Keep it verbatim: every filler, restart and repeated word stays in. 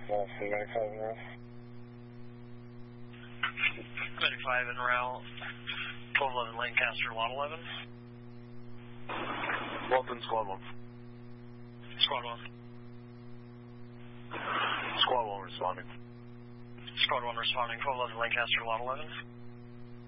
Medic five in route. Medic five en route. twelve eleven Lancaster, lot eleven. Walton, squad one. Squad one. Squad one responding. Squad one responding, twelve eleven Lancaster, lot eleven.